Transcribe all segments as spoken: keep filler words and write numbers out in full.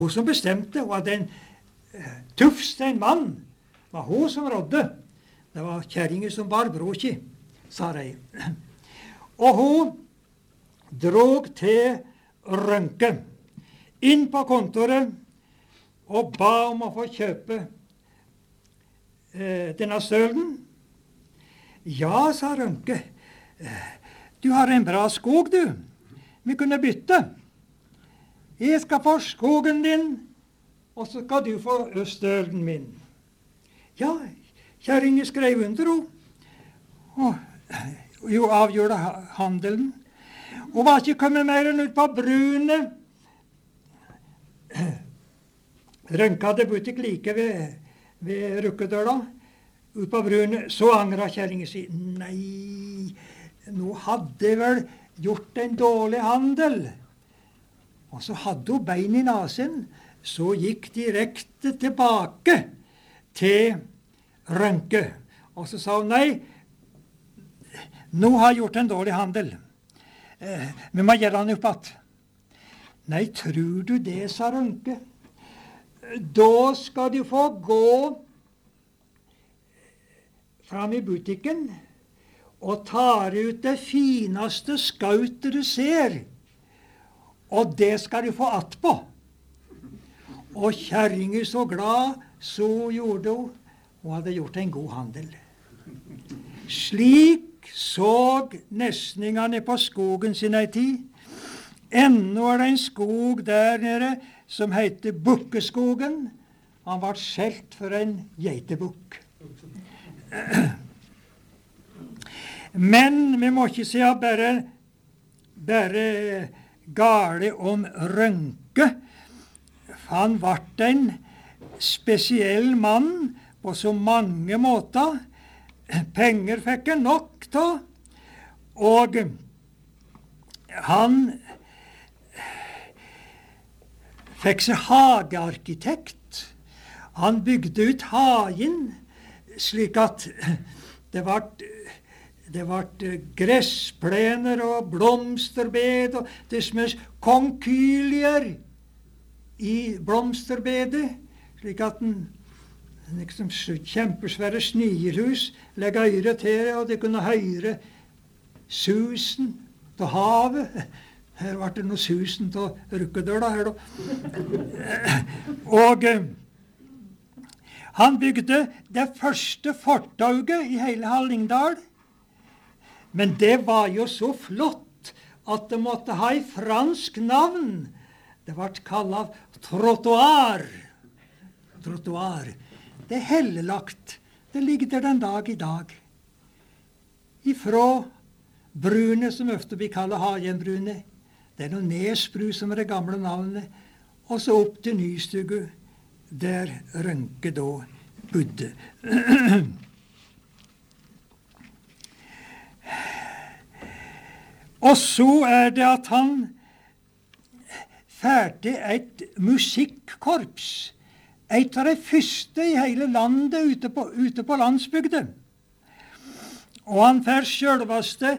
Hun som bestemte, var den tufste en mann. Det var hun som rådde. Det var kjerringer som bar bråki, sa de. Og hun drog til Rønke inn på kontoret og ba om å få kjøpe eh, denne stølen. Ja, sa Rønke. Du har en bra skog, du. Vi kunne bytte. Jeg skal få skogen din, og så skal du få stølen min. Ja, kjerringen skrev under henne, og jo avgjorde handelen. Hun var ikke kommet mer enn ut på brunet. Rønke hadde butikk like ved, ved rukkedøla. Ut på brunet, så angret kjerringen si. Nei, nå hadde jeg vel gjort en dårlig handel. Og så hadde hun bein i nasen, så gikk direkte tilbake til Rønke. Og så sa hun, nei, nå har jeg gjort en dårlig handel. Eh, vi må gjøre den opp att. Nei, tror du det, sa Rønke. Da skal du få gå fram i butikken og ta ut det fineste skautet du ser. Og det skal du få att på. Og kjerringen så glad, så gjorde hun. Hun hadde gjort en god handel. Slik så nesningene på skogen sin ei tid. Ennå er det en skog der nede som heter Bukkeskogen. Han ble skjelt for en geitebukk. Men vi må ikke si bare, bare gale om Rønke. Han ble en spesiell mann på så mange måter. Penger fikk han nok av, og han fikk seg hagearkitekt. Han bygde ut hagen slik at det ble Det ble gressplener og blomsterbed, og det smørs konkylier i blomsterbedet, slik at en liksom kjempesvære snierhus legger øyre til, og de kunne høre susen til havet. Her ble det noe susen til rukkedøla her, da. Og eh, han bygde det første fortauget i hele Hallingdal. Men det var jo så flott at det måtte ha et fransk navn. Det ble kallet trottoir. Trottoir. Det er hellelagt. Det ligger der den dag i dag. Ifra brunet, som ofte blir kallet Hagenbrunet. Det er noe Nesbru som er det gamle navnet. Og så opp til Nystugu, der Rønke da bodde. Og så er det at han ferdig et musikkorps. Et av de første i hele landet ute på, ute på landsbygden. Og han får selveste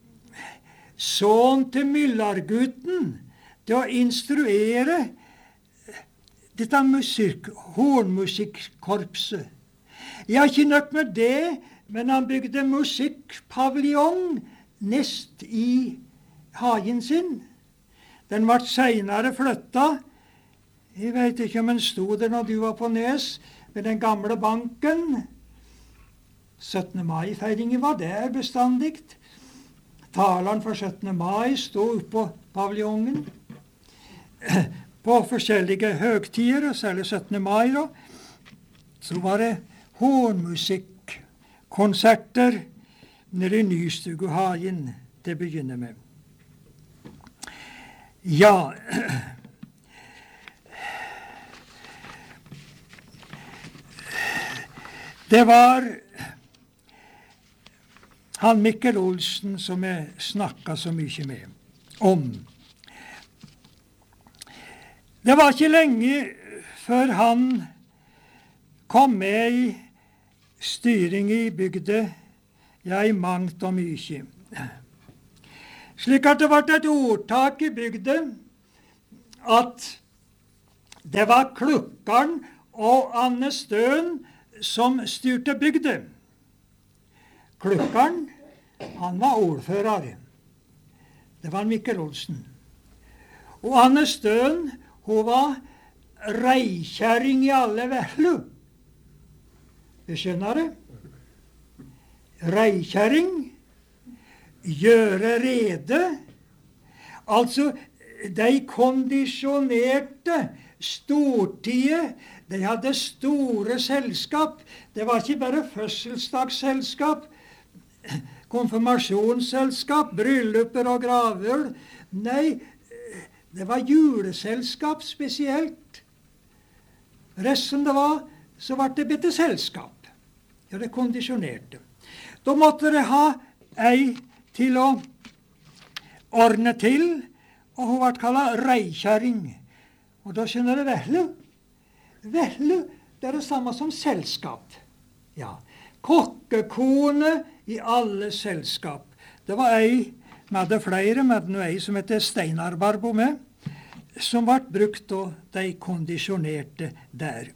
sønn til Myllargutten til å instruere dette musikk, hornmusikkorpset. Jeg har ikke nok med det, men han bygde musikkpaviljong nest i hagen sin. Den ble senere flytta. Jeg vet ikke om den sto der når du var på Nes, ved den gamle banken. syttende mai-feiringen var der bestandig. Taleren for syttende mai stod oppe på paviljongen. På forskjellige høgtider, og særlig syttende mai, da, så var det hornmusikk, konserter nede i Nystuguhagen til å begynne med. Ja, det var han Mikkel Olsen som jeg snakket så mye med om. Det var ikke lenge før han kom med i styring i bygda, ja, i mangt og mye. Slik at det ble et ordtak i bygda at Det var Klukkeren og Anne Støen som styrte bygdet. Klukkeren, han var ordfører. Det var Mikkel Olsen. Og Anne Støen, hun var reikjæring i alle vellu. Du skjønner det? Reikjæring, gjøre rede. Altså, de kondisjonerte stortiet. De hadde store selskap. Det var ikke bare fødselsdagsselskap, konfirmasjonsselskap, brylluper og gravøl. Nei, det var juleselskap spesielt. Resten det var, så ble det bitte selskap. Ja, det kondisjonerte. Da måtte det ha ei til å ordne til, og hun ble kallet reikjæring. Og da skjønner det vellu. Vellu, det er det samme som selskap. Ja, kokkekone i alle selskap. Det var ei, vi hadde flere, vi hadde ei som heter Steinar Barbo med, som ble brukt og de kondisjonerte der.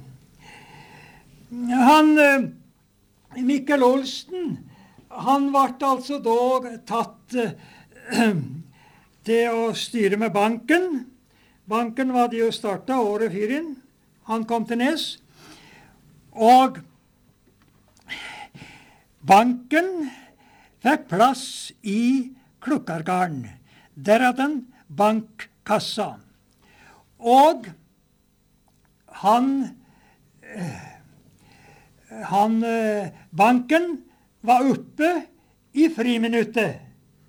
Han, Mikkel Olsen, han ble altså da tatt til å styre med banken. Banken var det jo startet året før inn. Han kom til Nes. Og banken fikk plass i Klukkargarden. Der hadde han bankkassa. Og han, han banken var oppe i friminuttet.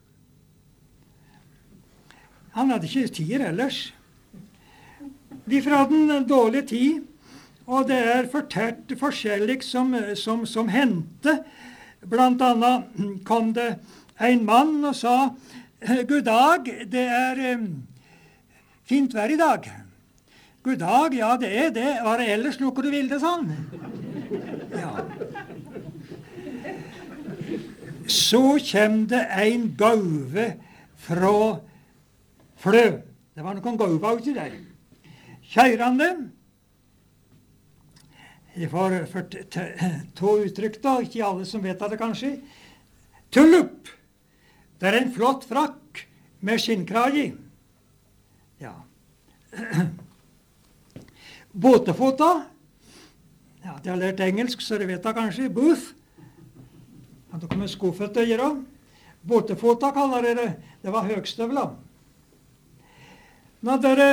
Han hadde ikke tid ellers. Vi hadde en dårlig tid, og det er fortalt forskjellig som, som, som hendte. Blant annet kom det en mann og sa, «God dag, det er um, fint vær i dag.» «God dag, ja det er det. Var det ellers noe du ville, sa han?» Ja. Så kom det en gauve fra Flø. Det var noen gauver uti der. Kjørende. Jeg får to uttrykk da, ikke alle som vet det kanskje. Tullup. Det er en flott frakk med skinnkrage. Ja. Båtefota. Ja, de har lært engelsk, så de vet det kanskje. Booth. Ja, det kommer skoføtter å gjøre. Båtefota kaller de det. Det var høgstøvler. Når dere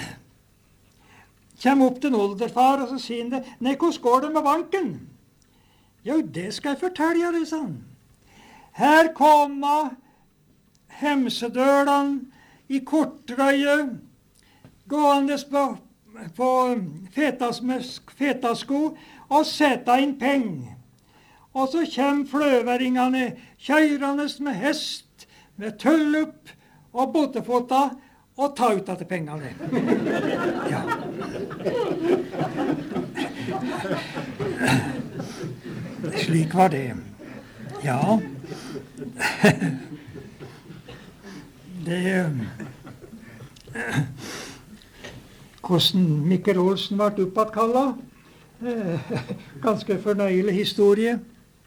kommer opp til en olderfar, og så sier han det, «Nei, hvordan går det med banken?» «Jo, det skal jeg fortelle deg», sa han. «Her kommer hemsedølene i kortrøye, gående på, på fetasko og setter inn peng. Og så kommer fløveringene, kjørende med hest, med tullup og båtefota, og ta ut av de pengene. Ja. Slik var det. Ja. Det hvordan Mikkel Olsen ble oppatkallet. Ganske fornøyelig historie.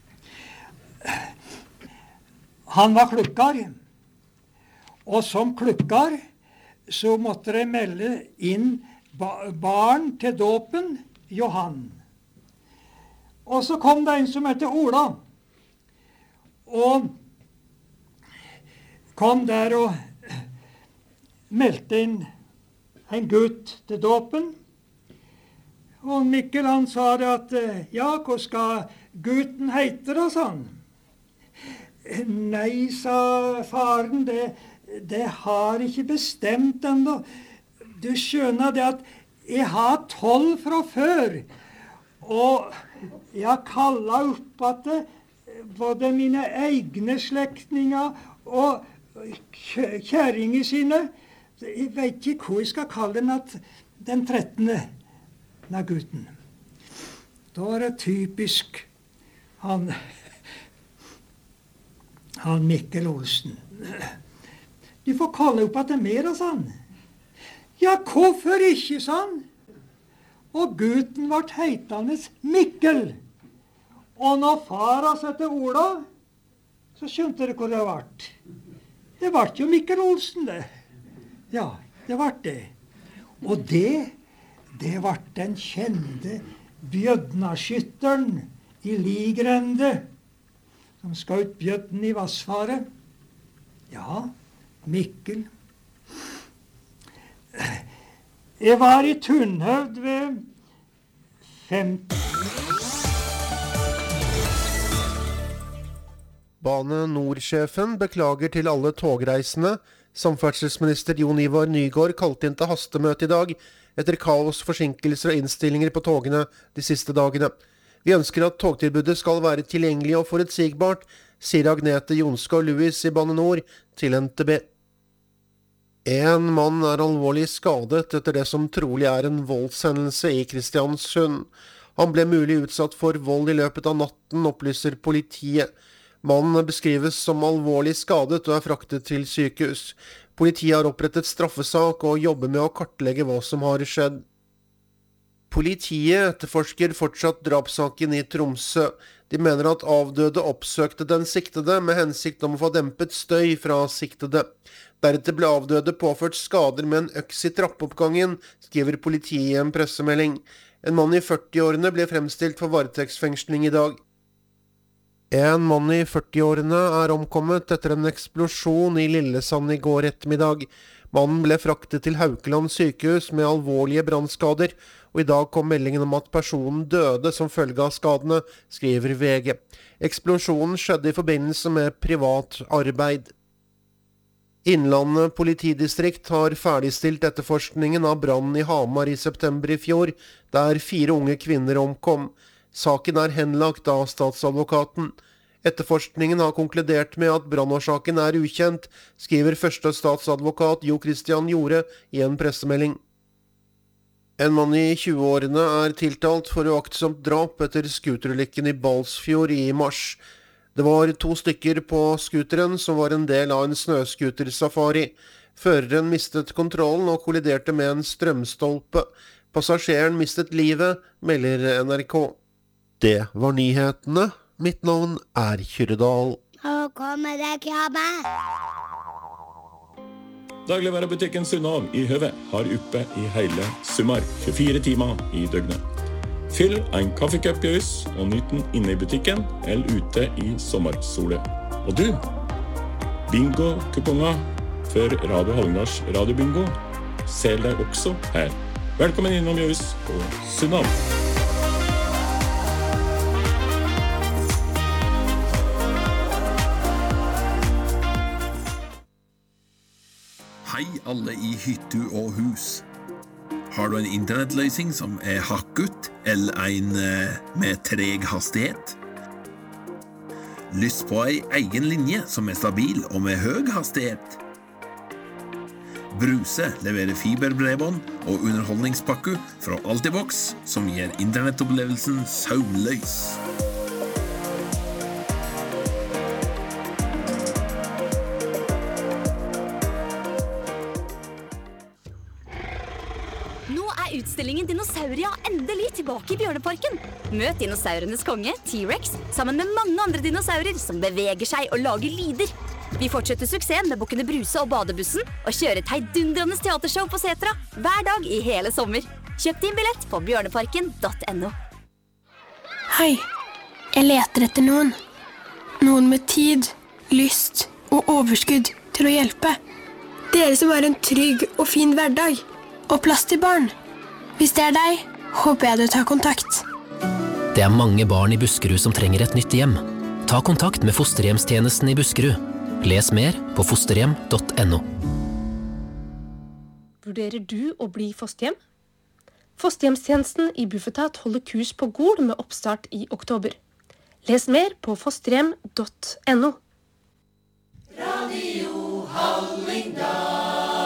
Han var klukkar. Og som klukkar så måtte de melde inn ba barn til dåpen, Johan. Og så kom det en som heter Ola, og kom der og meldte inn en gutt til dåpen. Og Mikkel han sa det at, ja, hva skal gutten heite da, sa han. Nei, sa faren, det Det har ikke bestemt ennå. Du skjønner det at jeg har tolv fra før. Og jeg kaller opp at både mine egne slektninger og kjæringer sine. Jeg vet ikke hva jeg skal kalle den, at den trettende av gutten. Da er det typisk han, han Mikkel Olsen. Du får kalle opp at det er mer, sa han. Ja, hvorfor ikke, sa han. Og gutten ble heitende Mikkel. Og når fara sette Ola, så skjønte dere hvor det ble. Det ble jo Mikkel Olsen, det. Ja, det ble det. Og det, det ble den kjente bjødnaskytteren i Ligrende, som skjøt bjødden i Vassfaret. Ja, Mikkel. Jeg var i Tunnhøvd ved femti. Bane Nor-sjefen beklager til alle togreisende. Samferdselsminister Jon Ivar Nygård kalte inn til hastemøte i dag etter kaos, forsinkelser og innstillinger på togene de siste dagene. Vi ønsker at togtilbudet skal være tilgjengelig og forutsigbart, sier Agnete Jonskov Lewis i Bane Nor til N T B. En mann er alvorlig skadet etter det som trolig er en voldshendelse i Kristiansund. Han ble mulig utsatt for vold i løpet av natten, opplyser politiet. Mannen beskrives som alvorlig skadet og er fraktet til sykehus. Politiet har opprettet straffesak og jobber med å kartlegge hva som har skjedd. Politiet etterforsker fortsatt drapssaken i Tromsø. De mener at avdøde oppsøkte den siktede med hensikt om å få dempet støy fra siktede. Deretter ble avdøde påført skader med en øks i trappeoppgangen, skriver politiet i en pressemelding. En mann i førtiårene ble fremstilt for varetektsfengsling i dag. En mann i førtiårene er omkommet etter en eksplosjon i Lillesand i går ettermiddag. Mannen ble fraktet til Haukeland sykehus med alvorlige brannskader, og i dag kom meldingen om at personen døde som følge av skadene, skriver V G. Eksplosjonen skjedde i forbindelse med privat arbeid. Innlandet politidistrikt har ferdigstilt etterforskningen av brannen i Hamar i september i fjor, der fire unge kvinner omkom. Saken er henlagt av statsadvokaten. Etterforskningen har konkludert med at brannårsaken er ukjent, skriver første statsadvokat Jo Christian Jorde i en pressemelding. En mann i tjueårene er tiltalt for uaktsomt drap etter skuterulykken i Balsfjord i mars. Det var to stykker på skuteren som var en del av en snøskutersafari. Føreren mistet kontrollen og kolliderte med en strømstolpe. Passasjeren mistet livet, melder N R K. Det var nyhetene. Mitt navn er Kyrredal. Nå kommer det krabbe. Dagligvarebutikken Sunnov i Høve har oppe i hele Summar tjuefire timer i døgnet. Fyll en kaffecup-jus og nyt den inne i butikken eller ute i sommersole. Og du, bingo-kuponger for Radio Hallingdals radiobingo selger deg også her. Velkommen innom jus på Sunnov. Hei alle i hytte og hus. Har du en internettløsning som er hakket, eller en med treg hastighet? Lyst på en egen linje som er stabil og med høy hastighet? Bruse leverer fiberbredbånd og underholdningspakke fra Altibox, som gir internettopplevelsen søvnløs. Utstillingen Dinosauria endelig tilbake i Bjørneparken. Møt dinosaurenes konge, T-Rex, sammen med mange andre dinosaurer som beveger seg og lager lyder. Vi fortsetter suksessen med Bukkene Bruse og Badebussen, og kjører et heidundrende teatershow på Setra hver dag i hele sommer. Kjøp din billett på bjørneparken punktum no. Hei, jeg leter etter noen. Noen med tid, lyst og overskudd til å hjelpe. Dere som har en trygg og fin hverdag, og plass til barn. Hvis det er deg, håper jeg du tar kontakt. Det er mange barn i Buskerud som trenger et nytt hjem. Ta kontakt med fosterhjemstjenesten i Buskerud. Les mer på fosterhjem punktum no. Vurderer du å bli fosterhjem? Fosterhjemstjenesten i Bufetat holder kurs på Gol med oppstart i oktober. Les mer på fosterhjem punktum no. Radio Hallingdal.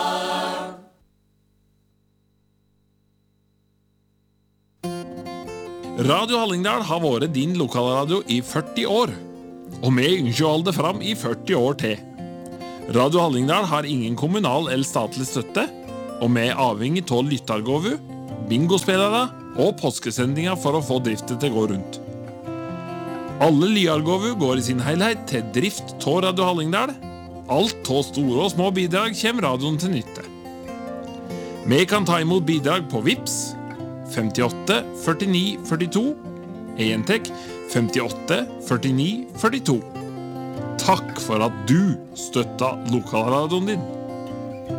Radio Hallingdal har vært din lokalradio i førti år, og vi ønsker å holde det fram i førti år til. Radio Hallingdal har ingen kommunal eller statlig støtte, og vi er avhengig av lyttergåvu, bingospillere og påskesendinger for å få driften til å gå rundt. Alle lyargåvu går i sin helhet til drift av Radio Hallingdal. Alt av store og små bidrag kommer radioen til nytte. Vi kan ta imot bidrag på Vips femtiåtte førtini førtito, en tek femtiåtte førtini førtito. Takk for at du støtter lokalradioen din.